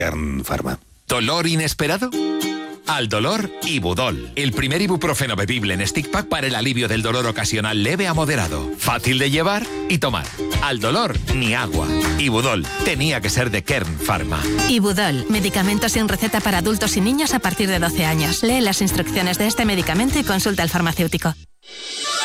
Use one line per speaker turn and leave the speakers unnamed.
Kern Pharma.
¿Dolor inesperado? Al dolor, Ibudol. El primer ibuprofeno bebible en stick pack para el alivio del dolor ocasional leve a moderado. Fácil de llevar y tomar. Al dolor, ni agua. Ibudol. Tenía que ser de Kern Pharma.
Ibudol. Medicamento sin receta para adultos y niños a partir de 12 años. Lee las instrucciones de este medicamento y consulta al farmacéutico.